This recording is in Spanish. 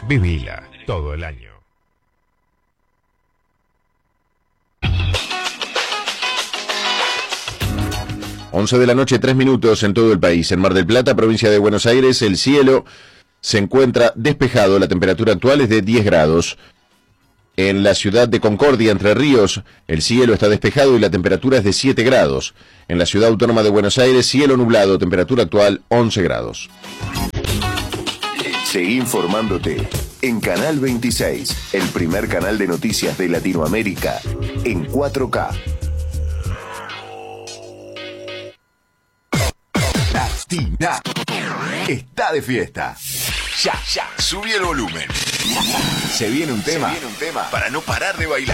Vivila todo el año. 11 de la noche, 3 minutos en todo el país. En Mar del Plata, provincia de Buenos Aires, el cielo se encuentra despejado. La temperatura actual es de 10 grados. En la ciudad de Concordia, Entre Ríos, el cielo está despejado y la temperatura es de 7 grados. En la ciudad autónoma de Buenos Aires, cielo nublado, temperatura actual 11 grados. Seguí informándote en Canal 26, el primer canal de noticias de Latinoamérica, en 4K. Latina está de fiesta. Ya, subí el volumen. Se viene un tema para no parar de bailar.